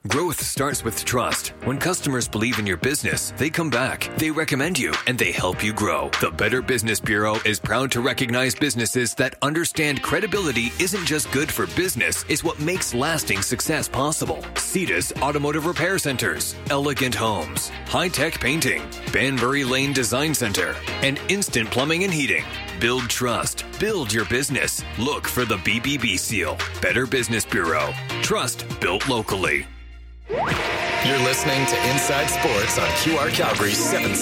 Growth starts with trust. When customers believe in your business, they come back, they recommend you, and they help you grow. The Better Business Bureau is proud to recognize businesses that understand credibility isn't just good for business, it's what makes lasting success possible. Cetus Automotive Repair Centers, Elegant Homes, High Tech Painting, Banbury Lane Design Center, and Instant Plumbing and Heating. Build trust. Build your business. Look for the BBB seal. Better Business Bureau. Trust built locally. You're listening to Inside Sports on QR Calgary's 7